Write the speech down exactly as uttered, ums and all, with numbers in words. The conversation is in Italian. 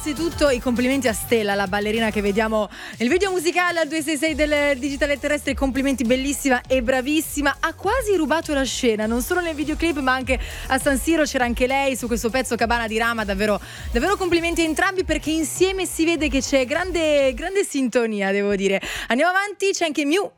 innanzitutto i complimenti a Stella, la ballerina che vediamo nel video musicale al duecentosessantasei del Digitale Terrestre. Complimenti, bellissima e bravissima. Ha quasi rubato la scena, non solo nel videoclip ma anche a San Siro c'era anche lei su questo pezzo Cabana di Rama. Davvero, davvero complimenti a entrambi, perché insieme si vede che c'è grande, grande sintonia, devo dire. Andiamo avanti, c'è anche Miu